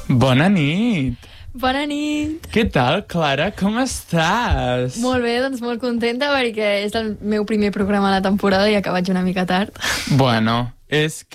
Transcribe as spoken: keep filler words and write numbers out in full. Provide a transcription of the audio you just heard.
Bona nit! Bona nit! Què tal, Clara? Com estàs? Molt bé, doncs molt contenta perquè és el meu primer programa de la temporada i que vaig una mica tard. Bueno, és